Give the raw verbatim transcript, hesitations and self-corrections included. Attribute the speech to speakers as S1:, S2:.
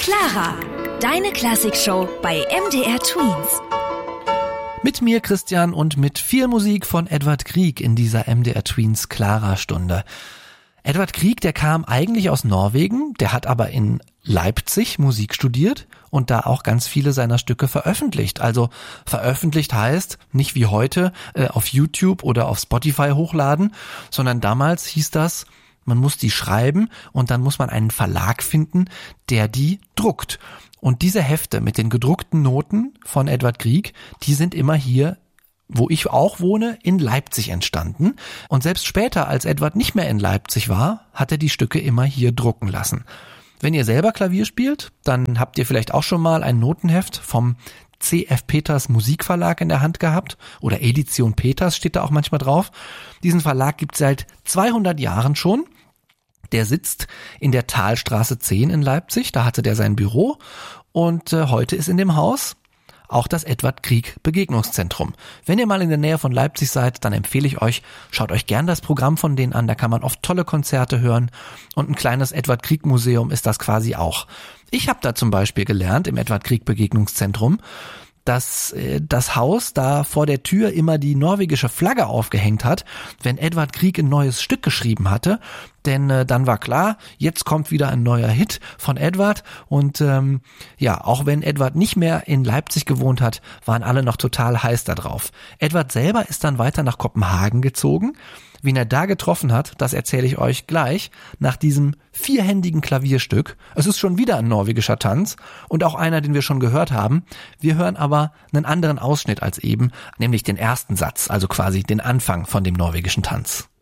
S1: Clara, deine Klassikshow bei M D R Tweens.
S2: Mit mir Christian und mit viel Musik von Edward Grieg in dieser M D R Tweens Clara-Stunde. Edward Grieg, der kam eigentlich aus Norwegen, der hat aber in Leipzig Musik studiert und da auch ganz viele seiner Stücke veröffentlicht. Also veröffentlicht heißt nicht wie heute äh, auf YouTube oder auf Spotify hochladen, sondern damals hieß das, man muss die schreiben und dann muss man einen Verlag finden, der die druckt. Und diese Hefte mit den gedruckten Noten von Edward Grieg, die sind immer hier, wo ich auch wohne, in Leipzig entstanden. Und selbst später, als Edward nicht mehr in Leipzig war, hat er die Stücke immer hier drucken lassen. Wenn ihr selber Klavier spielt, dann habt ihr vielleicht auch schon mal ein Notenheft vom C F Peters Musikverlag in der Hand gehabt oder Edition Peters steht da auch manchmal drauf. Diesen Verlag gibt es seit zweihundert Jahren schon. Der sitzt in der Thalstraße zehn in Leipzig, da hatte der sein Büro und äh, heute ist in dem Haus auch das Edward Grieg Begegnungszentrum. Wenn ihr mal in der Nähe von Leipzig seid, dann empfehle ich euch, schaut euch gern das Programm von denen an, da kann man oft tolle Konzerte hören und ein kleines Edward Grieg Museum ist das quasi auch. Ich habe da zum Beispiel gelernt im Edward Grieg Begegnungszentrum, dass äh, das Haus da vor der Tür immer die norwegische Flagge aufgehängt hat, wenn Edward Grieg ein neues Stück geschrieben hatte. Denn äh, dann war klar, jetzt kommt wieder ein neuer Hit von Edward. Und ähm, ja, auch wenn Edward nicht mehr in Leipzig gewohnt hat, waren alle noch total heiß da drauf. Edward selber ist dann weiter nach Kopenhagen gezogen. Wen er da getroffen hat, das erzähle ich euch gleich nach diesem vierhändigen Klavierstück. Es ist schon wieder ein norwegischer Tanz und auch einer, den wir schon gehört haben. Wir hören aber einen anderen Ausschnitt als eben, nämlich den ersten Satz, also quasi den Anfang von dem norwegischen Tanz.